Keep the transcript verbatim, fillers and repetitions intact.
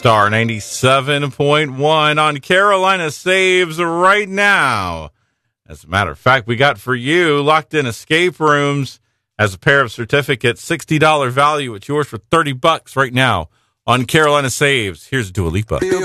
Star ninety-seven point one on Carolina Saves right now. As a matter of fact, we got for you Locked In Escape Rooms as a pair of certificates, sixty dollars value. It's yours for thirty bucks right now on Carolina Saves. Here's Dua Lipa.